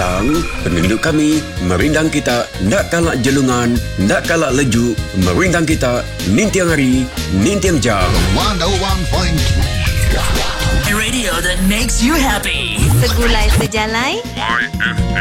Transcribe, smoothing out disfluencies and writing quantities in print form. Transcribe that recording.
datang, penunduk kami merindang kita, nak kalak jelungan, nak kalak leju, merindang kita, nintiang hari, nintiang jam. 101.3 Radio that makes you happy. Segulai sejalai. My FM.